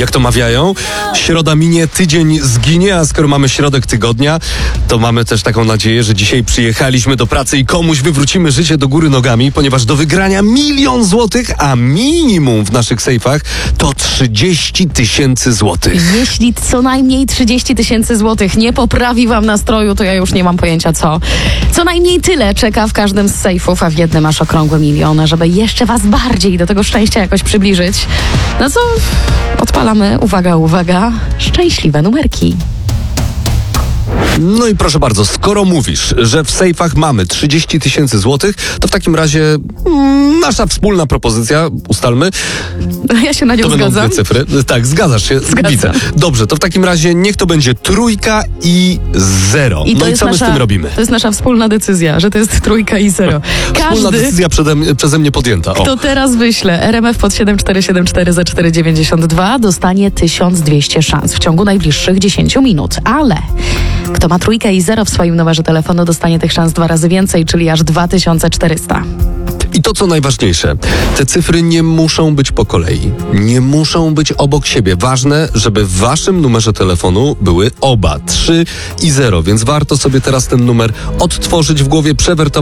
Jak to mawiają? Środa minie, tydzień zginie, a skoro mamy środek tygodnia, to mamy też taką nadzieję, że dzisiaj przyjechaliśmy do pracy i komuś wywrócimy życie do góry nogami, ponieważ do wygrania 1 000 000 złotych, a minimum w naszych sejfach to 30 000 złotych. Jeśli co najmniej 30 000 złotych nie poprawi wam nastroju, to ja już nie mam pojęcia co. Co najmniej tyle czeka w każdym z sejfów, a w jednym masz okrągłe miliony, żeby jeszcze was bardziej do tego szczęścia jakoś przybliżyć. No co? Odpalamy, uwaga, uwaga, szczęśliwe numerki. No i proszę bardzo, skoro mówisz, że w sejfach mamy 30 000 złotych, to w takim razie nasza wspólna propozycja, ustalmy, Ja się na nią to będą zgadzam. 2 cyfry. Tak, zgadzasz się, Zgadzam. widzę. Dobrze, to w takim razie niech to będzie 3 i 0. I to No i jest co my z nasza, tym robimy? To jest nasza wspólna decyzja, że to jest 3 i 0. Wspólna decyzja przeze mnie podjęta. O. Kto teraz wyśle RMF pod 7474 za 4,92 dostanie 1200 szans w ciągu najbliższych 10 minut. Ale kto ma 3 i 0 w swoim numerze telefonu, dostanie tych szans 2 razy więcej, czyli aż 2400. I to co najważniejsze, te cyfry nie muszą być po kolei. Nie muszą być obok siebie. Ważne, żeby w waszym numerze telefonu były oba 3 i 0, więc warto sobie teraz ten numer odtworzyć w głowie, przewertować